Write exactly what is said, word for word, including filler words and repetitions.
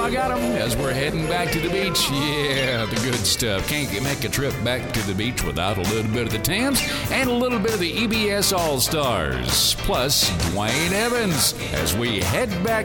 I got 'em as we're heading back to the beach. Yeah, the good stuff. Can't make a trip back to the beach without a little bit of the Tams and a little bit of the E B S All-Stars. Plus, Dwayne Evans as we head back